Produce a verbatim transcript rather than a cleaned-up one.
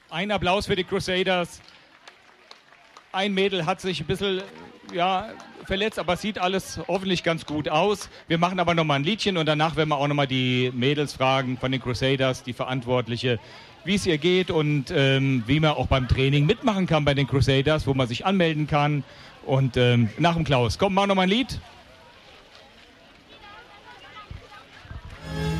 Ein Applaus für die Crusaders. Ein Mädel hat sich ein bisschen ja, verletzt, aber sieht alles hoffentlich ganz gut aus. Wir machen aber nochmal ein Liedchen und danach werden wir auch nochmal die Mädels fragen von den Crusaders, die Verantwortliche, wie es ihr geht und ähm, wie man auch beim Training mitmachen kann bei den Crusaders, wo man sich anmelden kann. Und ähm, nach dem Klaus, komm, mach nochmal ein Lied.